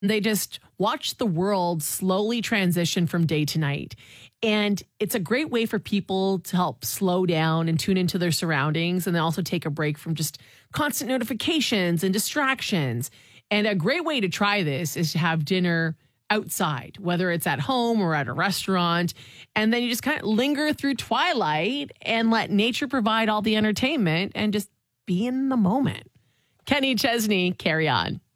They just watch the world slowly transition from day to night. And it's a great way for people to help slow down and tune into their surroundings and then also take a break from just constant notifications and distractions. And a great way to try this is to have dinner outside, whether it's at home or at a restaurant. And then you just kind of linger through twilight and let nature provide all the entertainment and just be in the moment. Kenny Chesney, carry on.